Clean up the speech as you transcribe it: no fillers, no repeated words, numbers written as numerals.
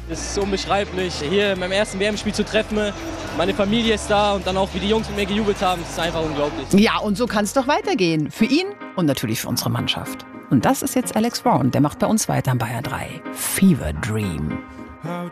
Es ist unbeschreiblich, hier in meinem ersten WM-Spiel zu treffen. Meine Familie ist da und dann auch, wie die Jungs mit mir gejubelt haben. Das ist einfach unglaublich. Ja, und so kann es doch weitergehen. Für ihn und natürlich für unsere Mannschaft. Und das ist jetzt Alex Brown. Der macht bei uns weiter am Bayern 3. Fever Dream.